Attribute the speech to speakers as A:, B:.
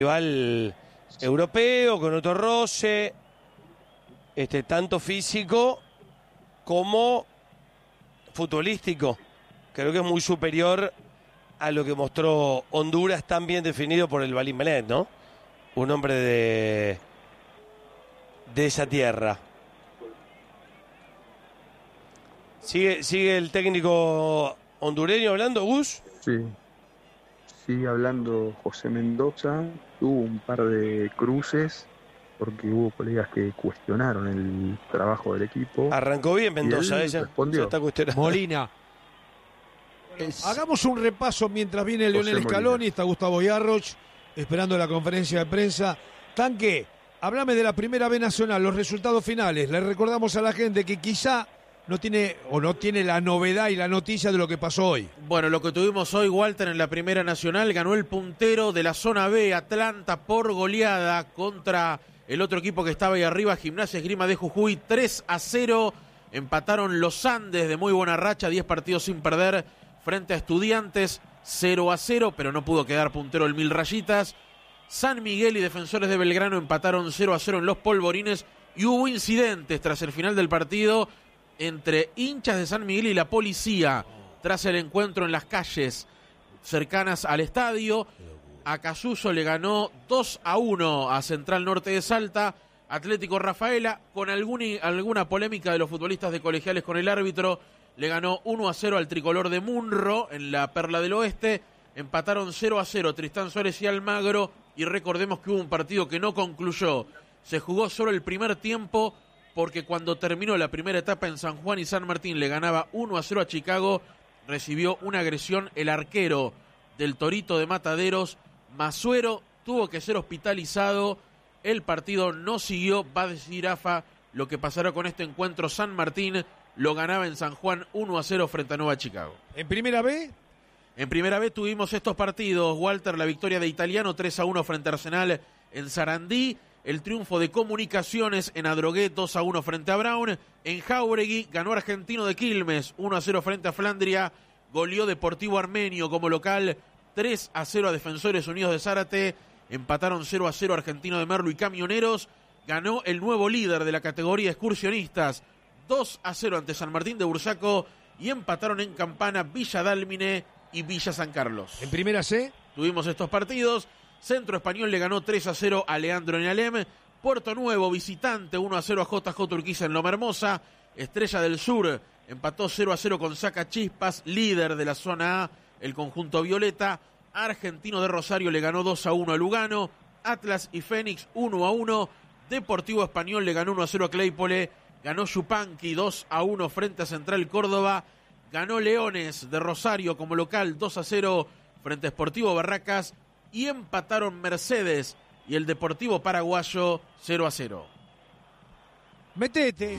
A: rival europeo, con otro roce, tanto físico como futbolístico. Creo que es muy superior a lo que mostró Honduras, tan bien definido por el Balín Benet, ¿no? Un hombre de esa tierra. ¿Sigue el técnico hondureño hablando, Gus?
B: Sí, sigue hablando José Mendoza. Hubo un par de cruces porque hubo colegas que cuestionaron el trabajo del equipo.
A: Arrancó bien Mendoza,
B: ella respondió.
A: está cuestionando.
C: Molina. Hagamos un repaso mientras viene Leonel Scaloni, está Gustavo Yarroch esperando la conferencia de prensa. Tanque, háblame de la Primera B Nacional, los resultados finales. Le recordamos a la gente que quizá no tiene la novedad y la noticia de lo que pasó hoy.
D: Bueno, lo que tuvimos hoy, Walter, en la Primera Nacional, ganó el puntero de la zona B, Atlanta, por goleada contra el otro equipo que estaba ahí arriba, Gimnasia Esgrima de Jujuy, 3-0. Empataron los Andes de muy buena racha, 10 partidos sin perder, frente a Estudiantes, 0-0, pero no pudo quedar puntero el Mil Rayitas. San Miguel y Defensores de Belgrano empataron 0-0 en los Polvorines y hubo incidentes tras el final del partido entre hinchas de San Miguel y la policía tras el encuentro en las calles cercanas al estadio. Acasuso le ganó 2-1 a Central Norte de Salta. Atlético Rafaela, con alguna polémica de los futbolistas de Colegiales con el árbitro, le ganó 1-0 al tricolor de Munro en la Perla del Oeste. Empataron 0-0 Tristán Suárez y Almagro. Y recordemos que hubo un partido que no concluyó. Se jugó solo el primer tiempo porque cuando terminó la primera etapa en San Juan y San Martín le ganaba 1-0 a Chicago. Recibió una agresión el arquero del Torito de Mataderos, Masuero, tuvo que ser hospitalizado. El partido no siguió. Va a decir AFA lo que pasará con este encuentro. San Martín lo ganaba en San Juan 1-0 frente a Nueva Chicago.
C: ¿En Primera B?
D: En Primera B tuvimos estos partidos, Walter, la victoria de Italiano 3-1 frente a Arsenal en Sarandí, el triunfo de Comunicaciones en Adrogué 2-1 frente a Brown, en Jáuregui ganó Argentino de Quilmes 1-0 frente a Flandria, goleó Deportivo Armenio como local 3-0 a Defensores Unidos de Zárate, empataron 0-0 Argentino de Merlo y Camioneros, ganó el nuevo líder de la categoría Excursionistas 2-0 ante San Martín de Bursaco y empataron en Campana Villa Dálmine y Villa San Carlos.
C: ¿En Primera C?
D: Tuvimos estos partidos. Centro Español le ganó 3-0 a Leandro en Alem. Puerto Nuevo, visitante, 1-0 a JJ Urquiza en Loma Hermosa. Estrella del Sur empató 0-0 con Sacachispas, líder de la zona A, el conjunto violeta. Argentino de Rosario le ganó 2-1 a Lugano. Atlas y Fénix 1-1. Deportivo Español le ganó 1-0 a Claypole. Ganó Yupanqui 2-1 frente a Central Córdoba. Ganó Leones de Rosario como local 2-0 frente a Sportivo Barracas. Y empataron Mercedes y el Deportivo Paraguayo 0-0.
C: Metete.